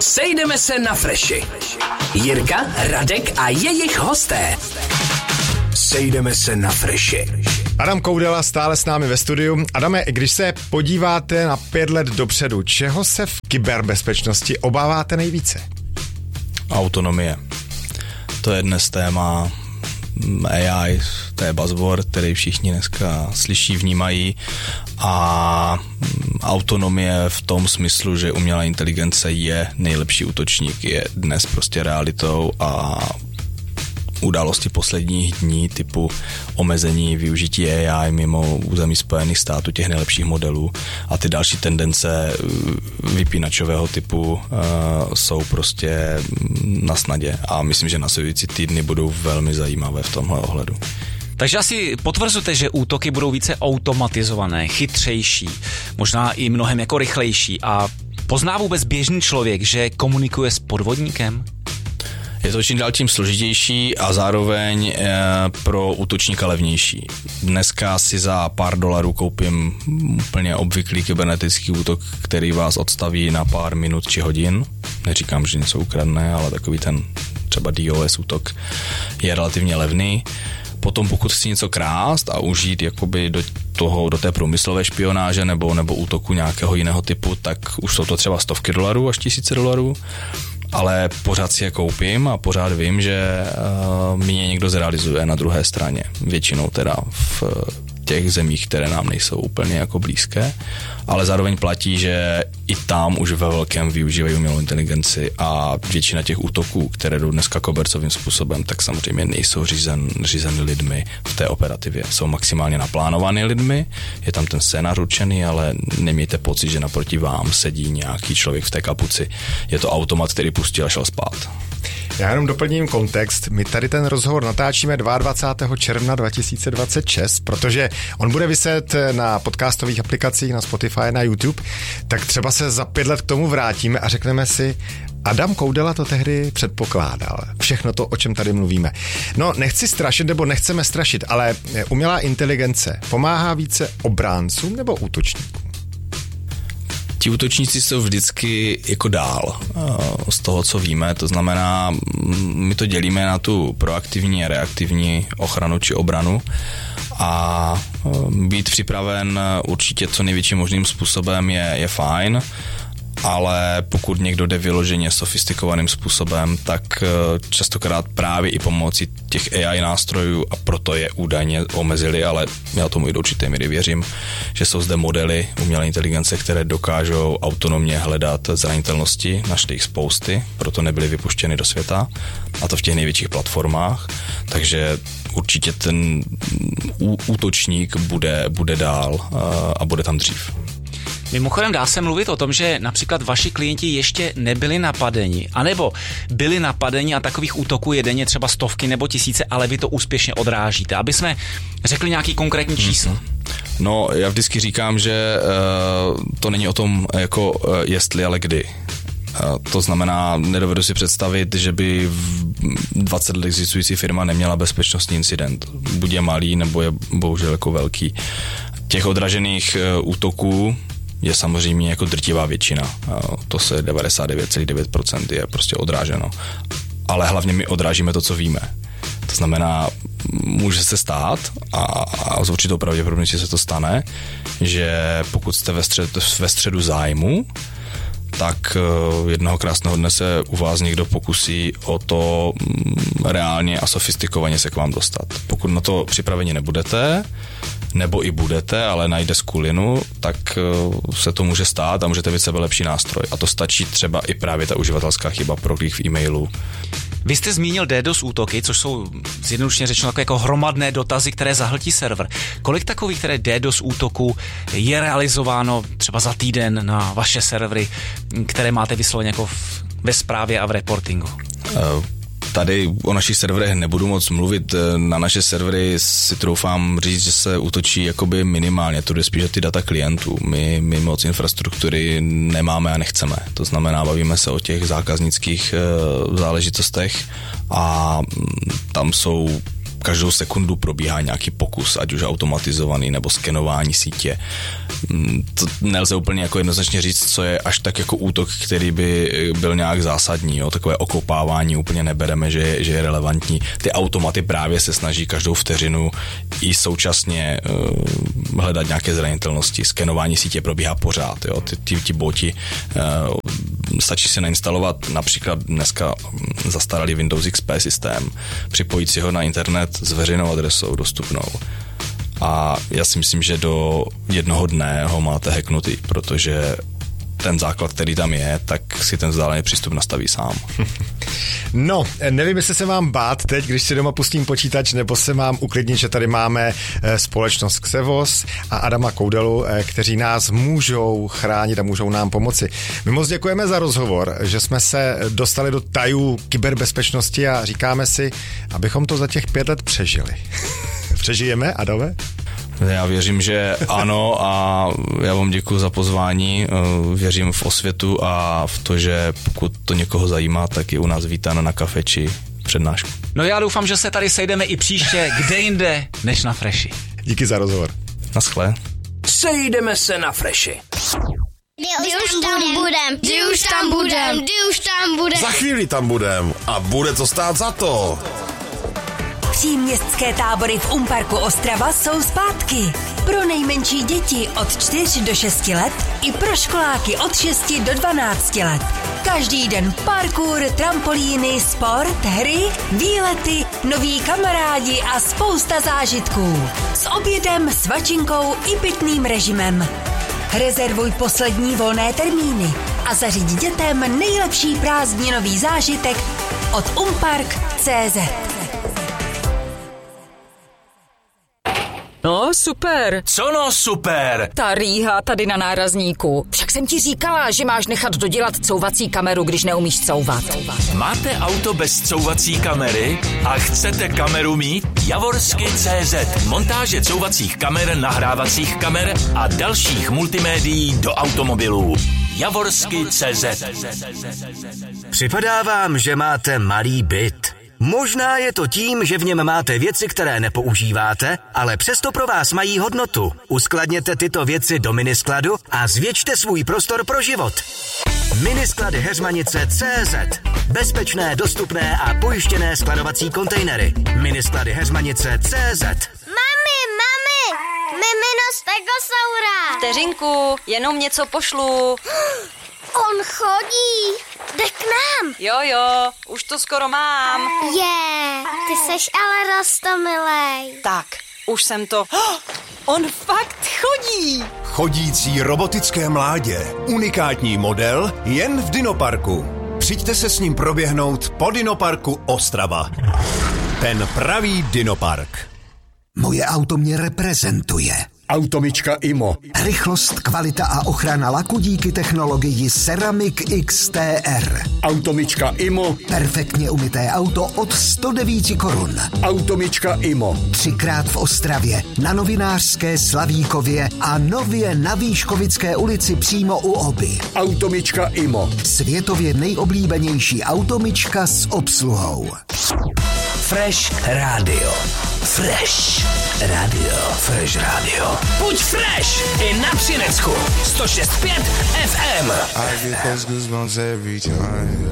Sejdeme se na Freši. Jirka, Radek a jejich hosté. Sejdeme se na Freši. Adam Koudela stále s námi ve studiu. Adame, když se podíváte na 5 let dopředu, čeho se v kyberbezpečnosti obáváte nejvíce? Autonomie. To je dnes téma AI, to je buzzword, který všichni dneska slyší, vnímají, a autonomie v tom smyslu, že umělá inteligence je nejlepší útočník, je dnes prostě realitou a události posledních dní typu omezení využití AI mimo území Spojených států, těch nejlepších modelů a ty další tendence vypínačového typu jsou prostě na snadě a myslím, že následující týdny budou velmi zajímavé v tomhle ohledu. Takže asi potvrzujete, že útoky budou více automatizované, chytřejší, možná i mnohem jako rychlejší, a pozná vůbec běžný člověk, že komunikuje s podvodníkem? Je to čím dál tím složitější a zároveň pro útočníka levnější. Dneska si za pár dolarů koupím úplně obvyklý kybernetický útok, který vás odstaví na pár minut či hodin. Neříkám, že něco ukradne, ale takový ten třeba DOS útok je relativně levný. Potom pokud chci něco krást a užít jakoby do té průmyslové špionáže nebo útoku nějakého jiného typu, tak už jsou to třeba stovky dolarů až $1000, ale pořád si je koupím a pořád vím, že mě někdo zrealizuje na druhé straně. Většinou teda v těch zemích, které nám nejsou úplně jako blízké, ale zároveň platí, že i tam už ve velkém využívají umělou inteligenci a většina těch útoků, které jdou dneska kobercovým způsobem, tak samozřejmě nejsou řízeny lidmi v té operativě. Jsou maximálně naplánovány lidmi, je tam ten scénář určený, ale nemějte pocit, že naproti vám sedí nějaký člověk v té kapuci. Je to automat, který pustil a šel spát. Já jenom doplním kontext. My tady ten rozhovor natáčíme 22. června 2026, protože on bude viset na podcastových aplikacích, na Spotify, na YouTube, tak třeba se za 5 let k tomu vrátíme a řekneme si, Adam Koudela to tehdy předpokládal. Všechno to, o čem tady mluvíme. No, nechci strašit, nebo nechceme strašit, ale umělá inteligence pomáhá více obráncům nebo útočníkům? Ti útočníci jsou vždycky jako dál z toho, co víme, to znamená, my to dělíme na tu proaktivní a reaktivní ochranu či obranu a být připraven určitě co největším možným způsobem je fajn, ale pokud někdo jde vyloženě sofistikovaným způsobem, tak častokrát právě i pomocí těch AI nástrojů, a proto je údajně omezili, ale já tomu i do určité míry věřím, že jsou zde modely umělé inteligence, které dokážou autonomně hledat zranitelnosti, našli jich spousty, proto nebyly vypuštěny do světa, a to v těch největších platformách, takže určitě ten útočník bude dál a bude tam dřív. Mimochodem dá se mluvit o tom, že například vaši klienti ještě nebyli napadeni, anebo byli napadeni a takových útoků je denně třeba stovky nebo tisíce, ale vy to úspěšně odrážíte. Aby jsme řekli nějaký konkrétní číslo. No, já vždycky říkám, že to není o tom jako jestli, ale kdy. To znamená, nedovedu si představit, že by 20 let existující firma neměla bezpečnostní incident. Buď je malý, nebo je bohužel jako velký. Těch odražených útoků je samozřejmě jako drtivá většina. To se 99,9% je prostě odráženo. Ale hlavně my odrážíme to, co víme. To znamená, může se stát a s určitou pravděpodobností se to stane, že pokud jste ve středu zájmu, tak jednoho krásného dne se u vás někdo pokusí o to reálně a sofistikovaně se k vám dostat. Pokud na to připraveni nebudete, nebo i budete, ale najde skulinu, tak se to může stát a můžete mít sebe lepší nástroj. A to stačí třeba i právě ta uživatelská chyba proklík v e-mailu. Vy jste zmínil DDoS útoky, což jsou zjednodušeně řečeno jako hromadné dotazy, které zahltí server. Kolik takových DDoS útoků je realizováno třeba za týden na vaše servery, které máte vysloveně jako ve správě a v reportingu? Tady o našich serverech nebudu moc mluvit. Na naše servery si troufám říct, že se útočí jakoby minimálně. To jde spíš o ty data klientů. My moc infrastruktury nemáme a nechceme. To znamená, bavíme se o těch zákaznických záležitostech a tam jsou každou sekundu probíhá nějaký pokus, ať už automatizovaný nebo skenování sítě. To nelze úplně jako jednoznačně říct, co je až tak jako útok, který by byl nějak zásadní. Jo? Takové okopávání úplně nebereme, že je relevantní. Ty automaty právě se snaží každou vteřinu i současně hledat nějaké zranitelnosti. Skenování sítě probíhá pořád. Jo? Ti boti stačí si nainstalovat například dneska zastaralý Windows XP systém, připojit si ho na internet s veřejnou adresou dostupnou. A já si myslím, že do jednoho dne ho máte hacknutý, protože ten základ, který tam je, tak si ten vzdálený přístup nastaví sám. No, nevím, jestli se mám bát teď, když si doma pustím počítač, nebo se mám uklidnit, že tady máme společnost Xevos a Adama Koudelu, kteří nás můžou chránit a můžou nám pomoci. My moc děkujeme za rozhovor, že jsme se dostali do tajů kyberbezpečnosti a říkáme si, abychom to za těch 5 let přežili. Přežijeme, Adame? Já věřím, že ano a já vám děkuji za pozvání, věřím v osvětu a v to, že pokud to někoho zajímá, tak je u nás vítáno na kafe či přednášku. No já doufám, že se tady sejdeme i příště, kde jinde než na Freši. Díky za rozhovor. Naschle. Sejdeme se na Freši. Kdy už tam budem. Za chvíli tam budem a bude to stát za to. Příměstské tábory v Umparku Ostrava jsou zpátky. Pro nejmenší děti od 4 do 6 let i pro školáky od 6 do 12 let. Každý den parkour, trampolíny, sport, hry, výlety, noví kamarádi a spousta zážitků. S obědem, svačinkou i pitným režimem. Rezervuj poslední volné termíny a zařiď dětem nejlepší prázdninový zážitek od umpark.cz. No, super. Co no super? Ta rýha tady na nárazníku. Však jsem ti říkala, že máš nechat dodělat couvací kameru, když neumíš couvat. Máte auto bez couvací kamery a chcete kameru mít? Javorsky.cz. Montáže couvacích kamer, nahrávacích kamer a dalších multimédií do automobilů. Javorsky.cz. Připadá vám, že máte malý byt. Možná je to tím, že v něm máte věci, které nepoužíváte, ale přesto pro vás mají hodnotu. Uskladněte tyto věci do miniskladu a zvětšte svůj prostor pro život. Minisklady Heřmanice.cz. Bezpečné, dostupné a pojištěné skladovací kontejnery. Minisklady Heřmanice.cz. Mami, mimino stegosaura. Vteřinku, jenom něco pošlu. On chodí. Jde k nám. Jo, už to skoro mám. Ty seš ale roztomilej. Tak, už jsem to... On fakt chodí. Chodící robotické mládě. Unikátní model jen v Dinoparku. Přijďte se s ním proběhnout po Dinoparku Ostrava. Ten pravý Dinopark. Moje auto mě reprezentuje. Automička IMO. Rychlost, kvalita a ochrana laku díky technologii Ceramic XTR. Automička IMO. Perfektně umyté auto od 109 korun. Automička IMO. 3krát v Ostravě, na Novinářské, Slavíkově a nově na Výškovické ulici přímo u Oby. Automička IMO. Světově nejoblíbenější automička s obsluhou. Fresh Radio. Fresh Radio. Fresh Radio. Buď fresh i na Přinecku. 106.5 FM.